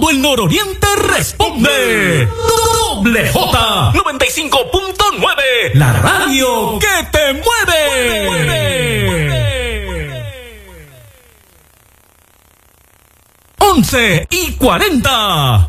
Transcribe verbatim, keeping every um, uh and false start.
todo el nororiente responde. Doble J noventa y cinco punto nueve, la radio que te mueve. once y cuarenta.